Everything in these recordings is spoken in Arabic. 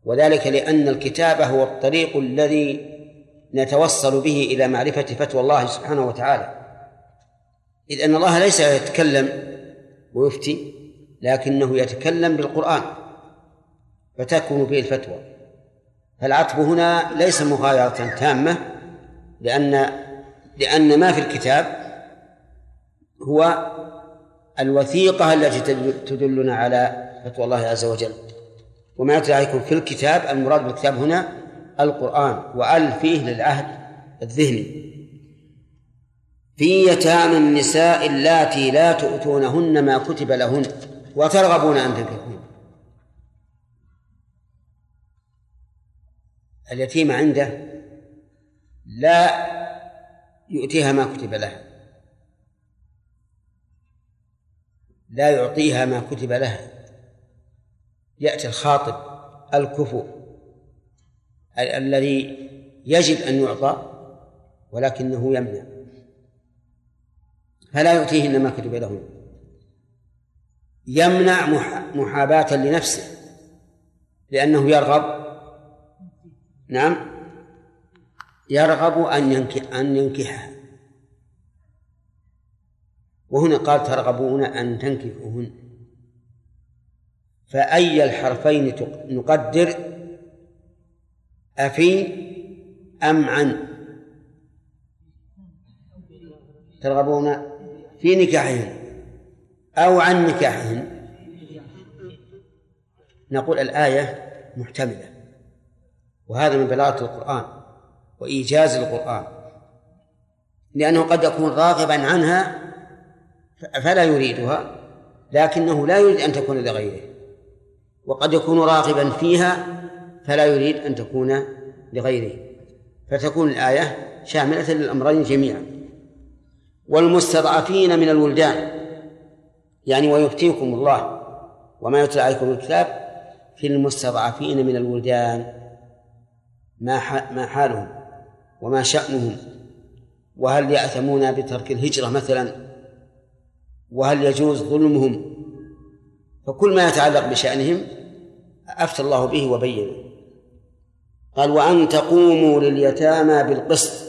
وذلك لأن الكتابة هو الطريق الذي نتوصل به إلى معرفة فتوى الله سبحانه وتعالى، إذ أن الله ليس يتكلم ويفتي، لكنه يتكلم بالقرآن فتكون به الفتوى. فالعطف هنا ليس مغايرة تامة، لأن ما في الكتاب هو الوثيقة التي تدلنا على فتوى الله عز وجل. وما يتلى عليكم في الكتاب، المراد بالكتاب هنا القرآن، وأل فيه للعهد الذهني. في يتامى النساء اللاتي لا تؤتونهن ما كتب لهن وترغبون أن تنكحوهن. اليتيم عنده لا يؤتيها ما كتب لها، لا يعطيها ما كتب لها، يأتي الخاطب الكفو الذي يجب أن يعطى ولكنه يمنع، فلا يؤتيهن ما كتب لهن، يمنع محاباة لنفسه لأنه يرغب يرغب أن ينكحها. وهنا قال ترغبون أن تنكحوهن، فأي الحرفين نقدر؟ أفي أم عن؟ ترغبون في نكاحهن أو عن نكاحهن؟ نقول الآية محتملة، وهذا من بلاغة القرآن وإيجاز القرآن، لأنه قد يكون راغبا عنها فلا يريدها لكنه لا يريد أن تكون لغيره، وقد يكون راغبا فيها فلا يريد أن تكون لغيره، فتكون الآية شاملة للأمرين جميعا. والمستضعفين من الولدان، يعني ويفتيكم الله وما يتلى عليكم الكتاب في المستضعفين من الولدان، ما حالهم وما شأنهم، وهل يأثمون بترك الهجرة مثلا، وهل يجوز ظلمهم، فكل ما يتعلق بشأنهم أفتى الله به وبينه. قال وأن تقوموا لليتامى بالقسط.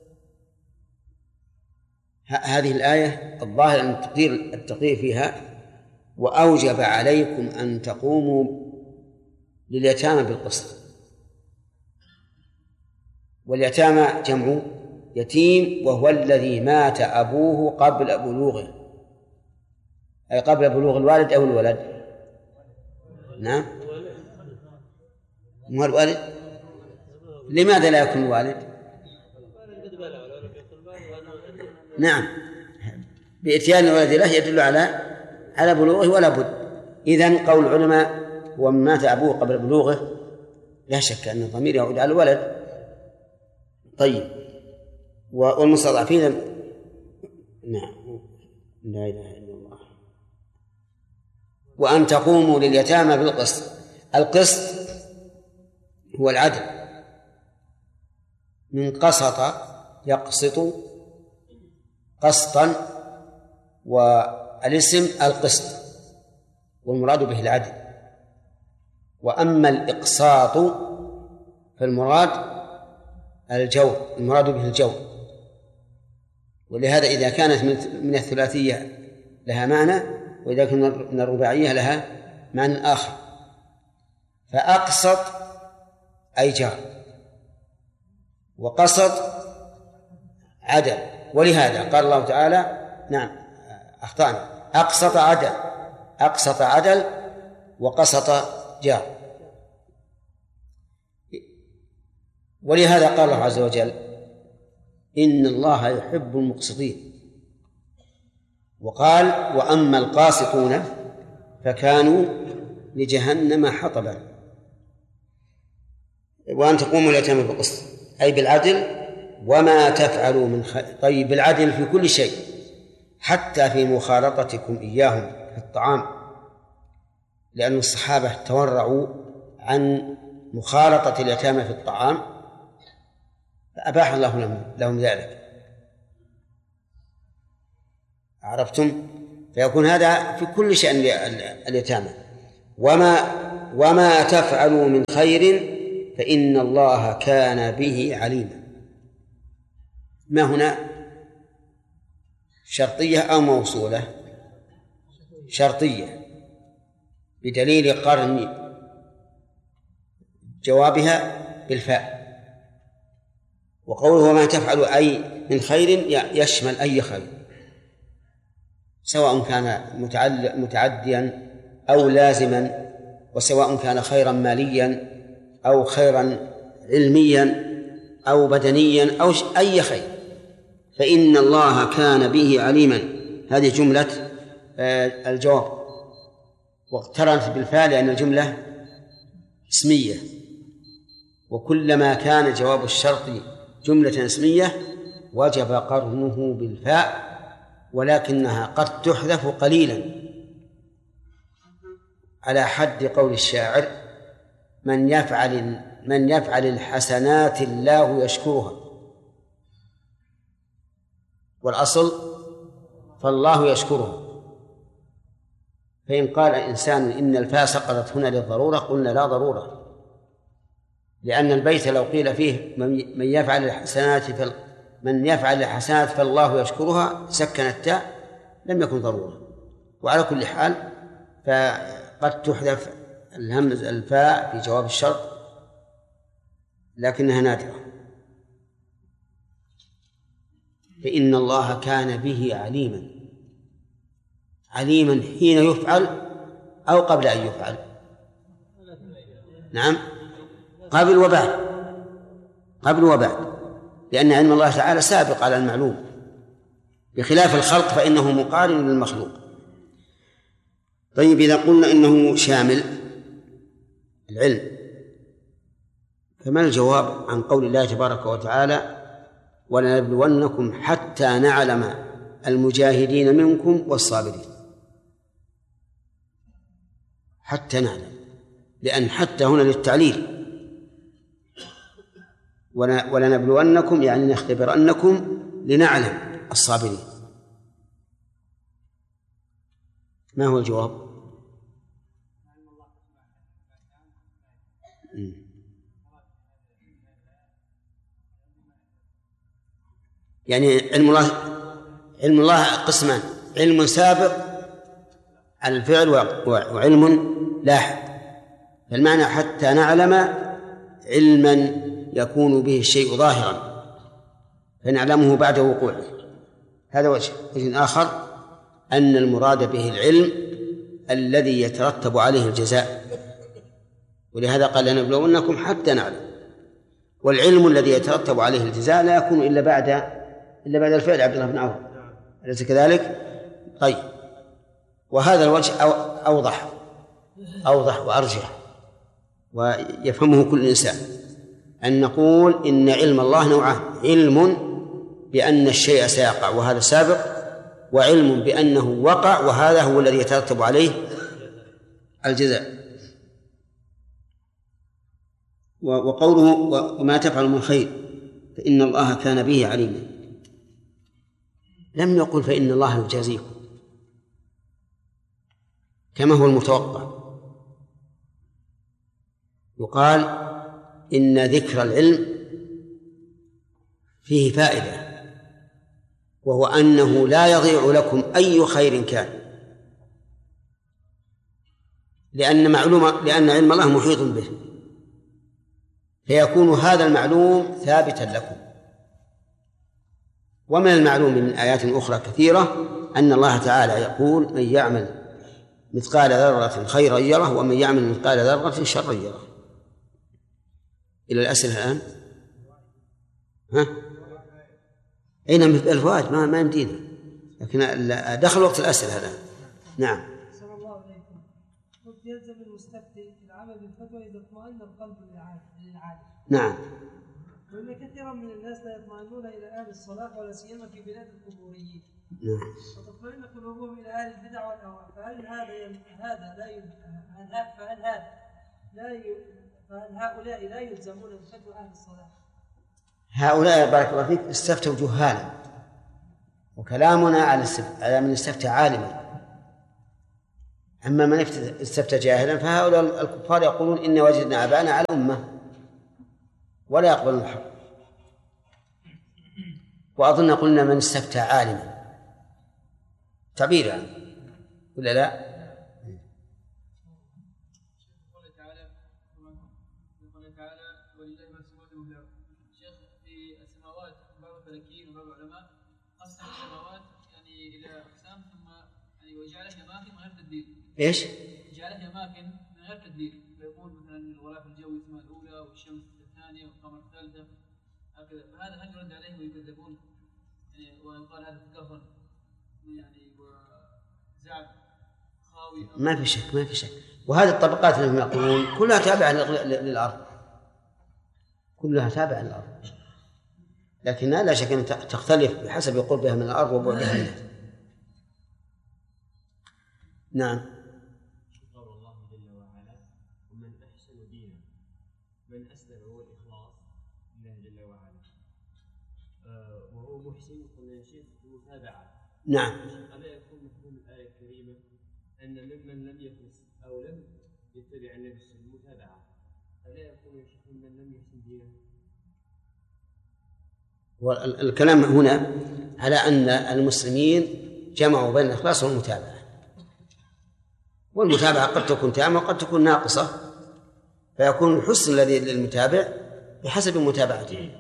هذه الآية الظاهر أن التقدير فيها وأوجب عليكم أن تقوموا لليتامى بالقسط. واليتامى جمع يتيم، وهو الذي مات أبوه قبل بلوغه، أي قبل بلوغ الوالد أو الولد. نعم، مو الوالد. لماذا لا يكون الوالد؟ نعم، بإتيان الولد له يدل على بلوغه ولا بد. إذن قول العلماء ومن مات أبوه قبل بلوغه لا شك أن الضمير يعود على الولد. طيب، والمستضعفين نعم، لا إله إلا الله. وأن تقوموا لليتامى بالقسط. القسط هو العدل، من قسط يقسط قسطا، والاسم القسط والمراد به العدل. وأما الإقساط فالمراد الجور، المراد به الجور. ولهذا إذا كانت من الثلاثية لها معنى، وإذا كانت من الرباعية لها معنى آخر. فأقسط أي جار، وقسط عدل. ولهذا قال الله تعالى نعم أخطأنا، أقسط عدل وقسط جار. ولهذا قال الله عز وجل إن الله يحب المقسطين. وقال وأما القاسطون فكانوا لجهنم حطبا. وأن تقوموا اليتامى بالقسط أي بالعدل، وما تفعلوا من خير. طيب، بالعدل في كل شيء، حتى في مخالطتكم إياهم في الطعام، لأن الصحابة تورعوا عن مخالطة اليتامى في الطعام فأباح الله لهم ذلك. عرفتم؟ فيكون هذا في كل شأن اليتامى. وما وما تفعلوا من خير فإن الله كان به عليما. ما هنا شرطية أو موصولة؟ شرطية بدليل قرن جوابها بالفاء. وقوله وما تفعل أي من خير يشمل أي خير، سواء كان متعديا أو لازما، وسواء كان خيرا ماليا أو خيرا علميا أو بدنيا أو أي خير، فإن الله كان به عليما. هذه جملة الجواب، واقترنت بالفعل لأن الجملة اسمية، وكلما كان جواب الشرط جملة اسمية وجب قرنه بالفاء، ولكنها قد تحذف قليلا على حد قول الشاعر من يفعل الحسنات الله يشكرها، والأصل فالله يشكرها. فإن قال إنسان إن الفاء سقطت هنا للضرورة قلنا لا ضرورة، لأن البيت لو قيل فيه من يفعل الحسنات فالله يشكرها سكن التاء لم يكن ضرورة. وعلى كل حال فقد تحذف الهمز الفاء في جواب الشرط لكنها نادرة. فإن الله كان به عليما، عليما حين يفعل أو قبل أن يفعل؟ نعم، قبل وبعد، لأن علم الله تعالى سابق على المعلوم، بخلاف الخلق فإنه مقارن للمخلوق. طيب، إذا قلنا إنه شامل العلم، فما الجواب عن قول الله تبارك وتعالى ولنبلونكم حتى نعلم المجاهدين منكم والصابرين؟ حتى نعلم، لأن حتى هنا للتعليل، ولنبلونكم يعني نختبرنكم لنعلم الصابرين. ما هو الجواب؟ يعني علم الله قسمان: علم سابق على الفعل وعلم لاحق. فالمعنى حتى نعلم علما يكون به الشيء ظاهرا فنعلمه بعد وقوعه. هذا وجه آخر أن المراد به العلم الذي يترتب عليه الجزاء، ولهذا قال لنبلونكم حتى نعلم. والعلم الذي يترتب عليه الجزاء لا يكون إلا بعد الفعل. عبد الله بن عوف أليس كذلك؟ طيب، وهذا الوجه أوضح وأرجح ويفهمه كل إنسان، أن نقول إن علم الله نوعان: علم بأن الشيء سيقع وهذا سابق، وعلم بأنه وقع وهذا هو الذي يترتب عليه الجزاء. وقوله وما تفعل من خير فإن الله كان به عليما، لم يقل فإن الله يجازيكم كما هو المتوقع. يقال إن ذكر العلم فيه فائدة، وهو أنه لا يضيع لكم أي خير كان، لأن علم الله محيط به، فيكون هذا المعلوم ثابتا لكم. ومن المعلوم من آيات أخرى كثيرة أن الله تعالى يقول من يعمل مثقال ذرة خيرا يره ومن يعمل مثقال ذرة شرا يره. إلى الأسئلة الآن. أين الفوائد؟ ما يمدينا، لكن دخل وقت الأسئلة الآن. نعم. صلى الله عليكم. قلت يلزم المستفتي العمل بالفتوى إذا اطمئن القلب للعالم. نعم. وإن كثيرا من الناس لا يطمئنون إلى أهل الصلاح ولا سيما في بلاد القبوريين. نعم. وتطمئن قلوبهم إلى أهل البدع والأهواء، فهل هؤلاء لا يلزمون بفتوى أهل الصلاح؟ هؤلاء بارك الله فيك استفتوا جهالا، وكلامنا على من استفتى عالما، أما من استفتى جاهلا فهؤلاء الكفار يقولون إن وجدنا آباءنا على أمة ولا يقبلون الحق. وأظن قلنا من استفتى عالما تعبير يعني ولا لا؟ ايش؟ جعلها اماكن من غير تدليل، فيقول مثلا الغلاف الجوي السماء الاولى والشمس الثانيه والقمر الثالثه هكذا، فهذا هل يرد عليه ويكذبون؟ يعني ويقال هذا تكهن يعني وزعم خاوي. ما في شك ما في شك. وهذه الطبقات اللي هم يقولون كلها تابعه للارض، كلها تابعه للارض، لكنها لا شك ان تختلف بحسب قربها من الارض وبعدها منها. نعم. من أسلم هو الإخلاص لله جل وعلا، وهو محسن قلنا يا شيخ المتابعة. نعم. ألا يكون مفهوم الآية الكريمة أن ممن لم يخلص أو لم يتبع النبي صلى الله عليه وسلم المتابعة، ألا يكون يا شيخ ممن لم يحسن دينه؟ والكلام هنا على أن المسلمين جمعوا بين الإخلاص والمتابعة، والمتابعة قد تكون تامة وقد تكون ناقصة، فيكون الحسن الذي للمتابع بحسب متابعته.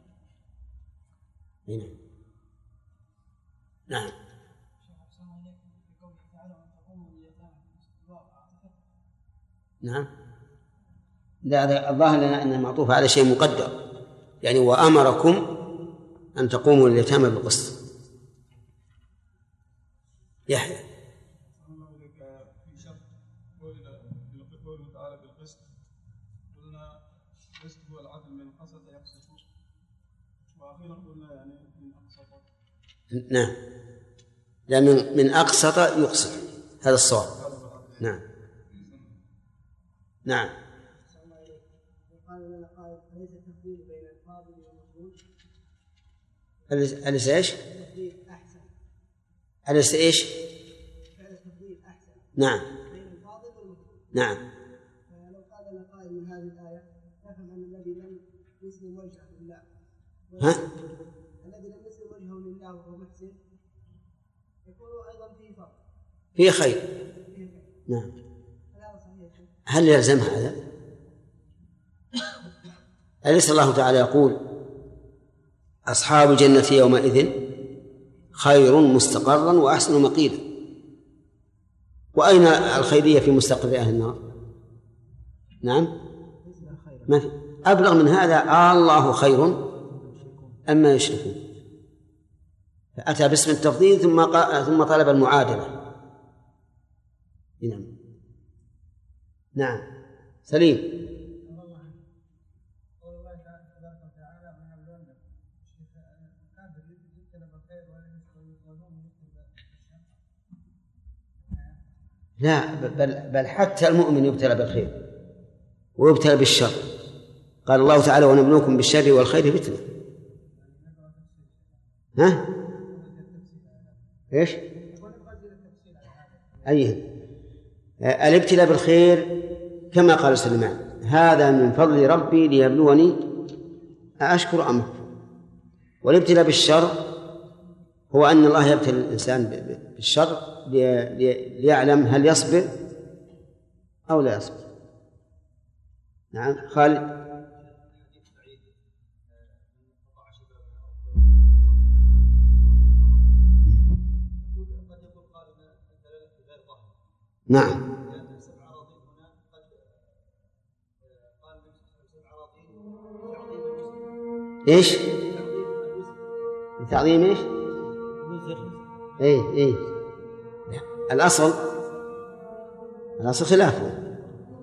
هنا. نعم. نعم. لا الظاهر لنا أن المعطوف على شيء مقدر، يعني وأمركم أن تقوموا لليتامى بالقسط. يحيى. نعم، لأن من أقسط يقسط، هذا الصواب. نعم. نعم. أليس إيش؟ أليس إيش؟ نعم. نعم. لو قال لنا قائل من هذه الآية نفهم أن الذي لم يسلم وجهه لله الذي لم يسلم وجهه لله وهو محسن يكون أيضا فيه فرق، فيه خير. نعم. هل يلزم هذا؟ أليس الله تعالى يقول أصحاب الجنة يومئذ خير مستقرا وأحسن مقيلا؟ وأين الخيرية في مستقر أهل النار؟ نعم، ما في أبلغ من هذا. الله خير أما يشركون، فأتى باسم التفضيل ثم طلب المعادلة. نعم. نعم. سليم. لا، بل حتى المؤمن يبتلى بالخير ويبتلى بالشر. قال الله تعالى ونبلوكم بالشر والخير فتنة. ها؟ ايش؟ أيه؟ الابتلاء بالخير كما قال سليمان هذا من فضل ربي ليبلوني أشكر أم أكفر. والابتلاء بالشر هو أن الله يبتلي الإنسان بالشر ليعلم هل يصبر أو لا يصبر. نعم. خالد. نعم. ايش؟ تعظيم ايش؟ ايه ايه. الأصل خلافه.